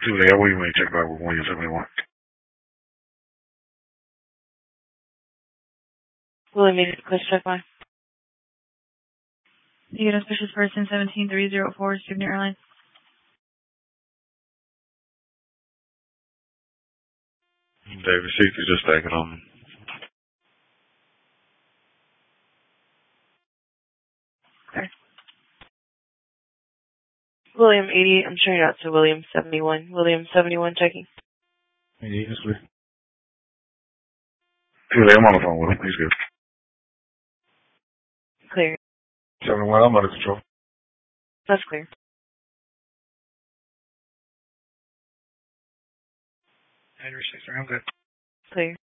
2 William, check back with William 71. William, maybe please check by. You get auspicious person 17304, Student Airlines. David Seek is just taking on. Okay. William 80, I'm showing out to William 71. William 71 checking. 88, that's clear. 2 I'm on the phone with him. He's good. Clear. 71, I'm under control. That's clear. Henry 6, I'm good. Clear.